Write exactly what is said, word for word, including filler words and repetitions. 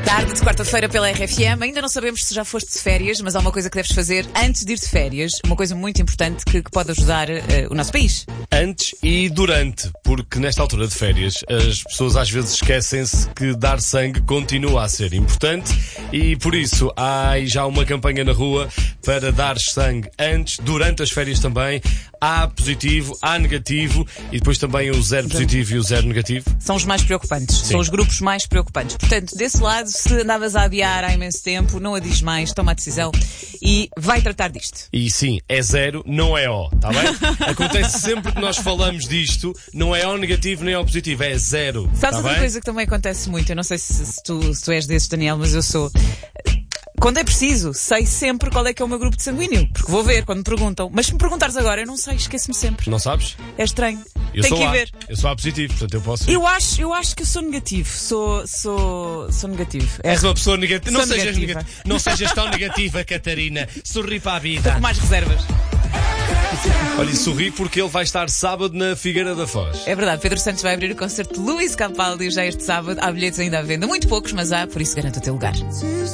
Tarde de quarta-feira pela R F M. Ainda não sabemos se já foste de férias, mas há uma coisa que deves fazer antes de ir de férias. Uma coisa muito importante que, que pode ajudar uh, o nosso país. Antes e durante, porque nesta altura de férias as pessoas às vezes esquecem-se que dar sangue continua a ser importante e por isso há aí já uma campanha na rua para dar sangue antes, durante as férias também. Há positivo, há negativo e depois também o zero positivo e o zero negativo. São os mais preocupantes, Sim. São os grupos mais preocupantes. Portanto, desse lado, se andavas a adiar há imenso tempo, não adies mais, toma a decisão e vai tratar disto. E sim, é zero, não é O, está bem? Acontece sempre que nós falamos disto, não é O negativo nem O positivo, é zero. Sabes tá outra bem? coisa que também acontece muito? Eu não sei se, se, tu, se tu és desses, Daniel, mas eu sou. Quando é preciso, sei sempre qual é que é o meu grupo de sanguíneo. Porque vou ver quando me perguntam. Mas se me perguntares agora, eu não sei, esqueço-me sempre. Não sabes? É estranho. Eu Tem sou que ir A. ver. Eu sou A positivo, portanto eu posso ir. Eu acho, eu acho que eu sou negativo. Sou, sou, sou negativo. É. És uma pessoa negativa. Não Sou sejas negativa. negativa. Não sejas tão negativa, Catarina. Sorri para a Estou vida. com mais reservas. Olha, e sorri porque ele vai estar sábado na Figueira da Foz. É verdade, Pedro Santos vai abrir o concerto de Luís Capaldi já este sábado. Há bilhetes ainda à venda. Muito poucos, mas há, por isso garanta o teu lugar.